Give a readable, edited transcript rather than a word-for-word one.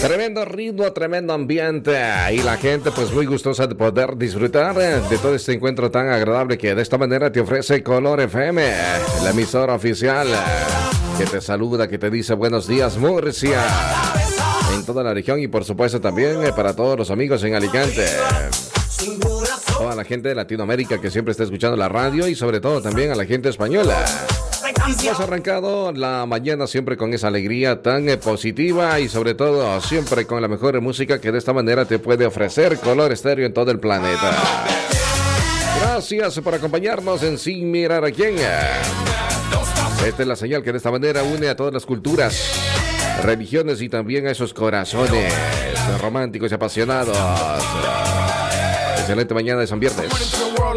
Tremendo ritmo, tremendo ambiente y la gente pues muy gustosa de poder disfrutar de todo este encuentro tan agradable que de esta manera te ofrece Color FM, la emisora oficial que te saluda, que te dice buenos días Murcia, en toda la región y por supuesto también para todos los amigos en Alicante. Toda la gente de Latinoamérica que siempre está escuchando la radio y sobre todo también a la gente española. Hemos arrancado la mañana siempre con esa alegría tan positiva y sobre todo siempre con la mejor música que de esta manera te puede ofrecer Color Estéreo en todo el planeta. Gracias por acompañarnos en Sin Mirar a Quién. Esta es la señal que de esta manera une a todas las culturas, religiones y también a esos corazones románticos y apasionados. Excelente mañana de San Viernes.